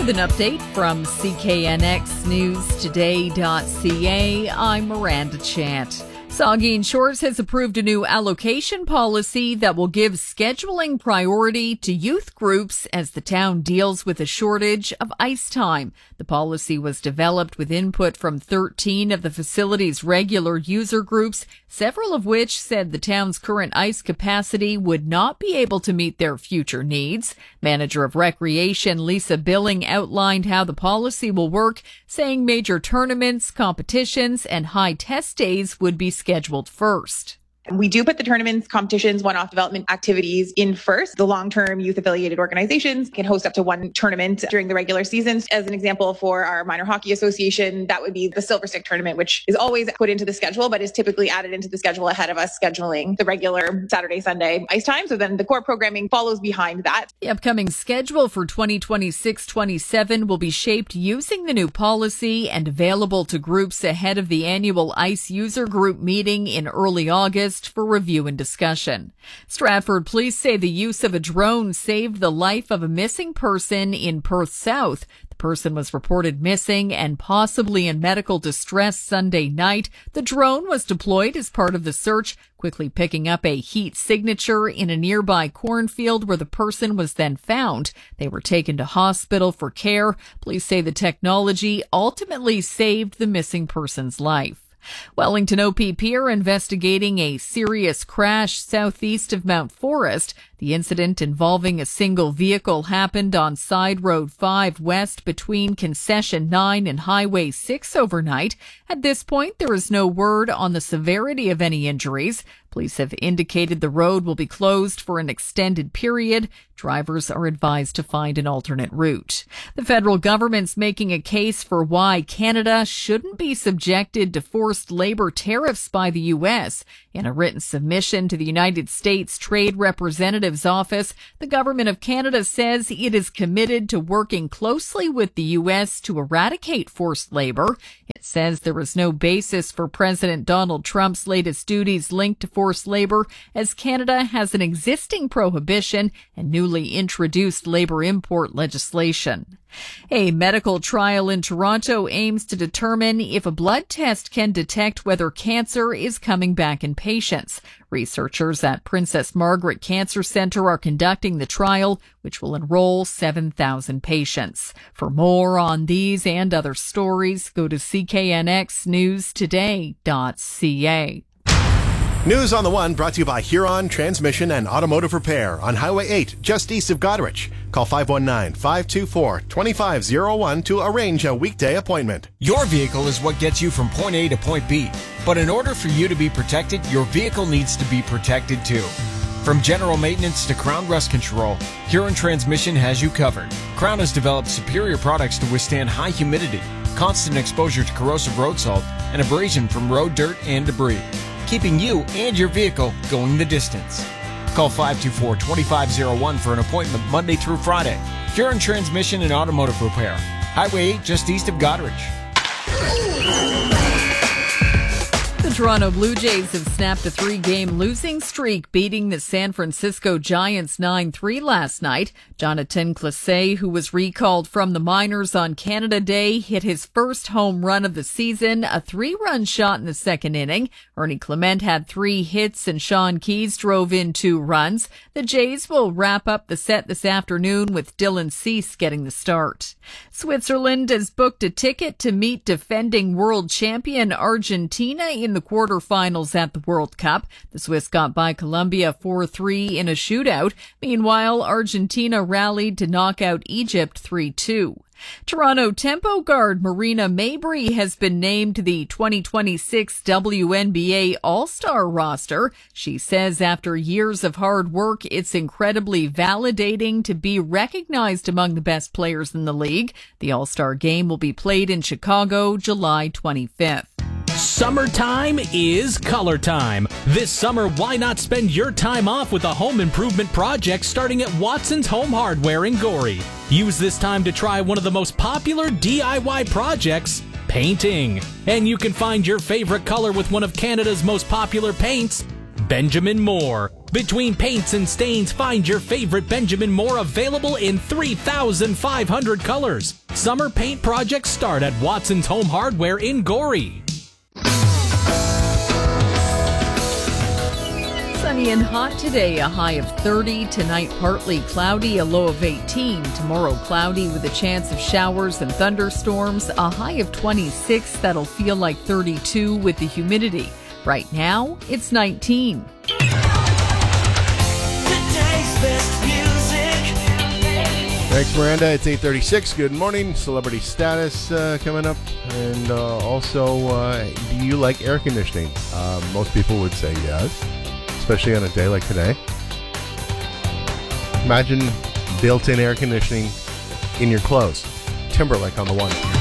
With an update from CKNXNewsToday.ca, I'm Miranda Chant. Saugeen Shores has approved a new allocation policy that will give scheduling priority to youth groups as the town deals with a shortage of ice time. The policy was developed with input from 13 of the facility's regular user groups, several of which said the town's current ice capacity would not be able to meet their future needs. Manager of Recreation Lisa Billing outlined how the policy will work, saying major tournaments, competitions, and high test days would be scheduled first. We do put the tournaments, competitions, one-off development activities in first. The long-term youth-affiliated organizations can host up to one tournament during the regular seasons. As an example, for our Minor Hockey Association, that would be the Silver Stick tournament, which is always put into the schedule, but is typically added into the schedule ahead of us scheduling the regular Saturday, Sunday ice time. So then the core programming follows behind that. The upcoming schedule for 2026-27 will be shaped using the new policy and available to groups ahead of the annual ICE user group meeting in early August for review and discussion. Stratford police say the use of a drone saved the life of a missing person in Perth South. The person was reported missing and possibly in medical distress Sunday night. The drone was deployed as part of the search, quickly picking up a heat signature in a nearby cornfield where the person was then found. They were taken to hospital for care. Police say the technology ultimately saved the missing person's life. Wellington OPP are investigating a serious crash southeast of Mount Forest. The incident involving a single vehicle happened on Side Road 5 west between Concession 9 and Highway 6 overnight. At this point, there is no word on the severity of any injuries. Police have indicated the road will be closed for an extended period. Drivers are advised to find an alternate route. The federal government's making a case for why Canada shouldn't be subjected to forced labor tariffs by the U.S. In a written submission to the United States Trade Representative's Office, the Government of Canada says it is committed to working closely with the U.S. to eradicate forced labor. It says there is no basis for President Donald Trump's latest duties linked to forced labor, as Canada has an existing prohibition and newly introduced labor import legislation. A medical trial in Toronto aims to determine if a blood test can detect whether cancer is coming back in patients. Researchers at Princess Margaret Cancer Centre are conducting the trial, which will enroll 7,000 patients. For more on these and other stories, go to CKNXNewsToday.ca. News on the One brought to you by Huron Transmission and Automotive Repair on Highway 8, just east of Goderich. Call 519-524-2501 to arrange a weekday appointment. Your vehicle is what gets you from point A to point B. But in order for you to be protected, your vehicle needs to be protected too. From general maintenance to crown rust control, Huron Transmission has you covered. Crown has developed superior products to withstand high humidity, constant exposure to corrosive road salt, and abrasion from road dirt and debris, keeping you and your vehicle going the distance. Call 524-2501 for an appointment Monday through Friday. Huron Transmission and Automotive Repair. Highway 8 just east of Goderich. The Toronto Blue Jays have snapped a 3-game losing streak, beating the San Francisco Giants 9-3 last night. Jonathan Clase, who was recalled from the minors on Canada Day, hit his first home run of the season, a 3-run shot in the second inning. Ernie Clement had 3 hits and Sean Keyes drove in 2 runs. The Jays will wrap up the set this afternoon with Dylan Cease getting the start. Switzerland has booked a ticket to meet defending world champion Argentina in the quarterfinals at the World Cup. The Swiss got by Colombia 4-3 in a shootout. Meanwhile, Argentina rallied to knock out Egypt 3-2. Toronto tempo guard Marina Mabrey has been named to the 2026 WNBA All-Star roster. She says after years of hard work, it's incredibly validating to be recognized among the best players in the league. The All-Star game will be played in Chicago, July 25th. Summertime is color time. This summer, why not spend your time off with a home improvement project starting at Watson's Home Hardware in Gorey? Use this time to try one of the most popular DIY projects, painting. And you can find your favorite color with one of Canada's most popular paints, Benjamin Moore. Between paints and stains, find your favorite Benjamin Moore available in 3,500 colors. Summer paint projects start at Watson's Home Hardware in Gorey. Sunny and hot today, a high of 30. Tonight, partly cloudy, a low of 18. Tomorrow, cloudy with a chance of showers and thunderstorms, a high of 26. That'll feel like 32 with the humidity. Right now, it's 19. Thanks, Miranda. It's 8:36. Good morning. Celebrity status coming up. And also, do you like air conditioning? Most people would say yes, especially on a day like today. Imagine built-in air conditioning in your clothes. Timberlake on the one.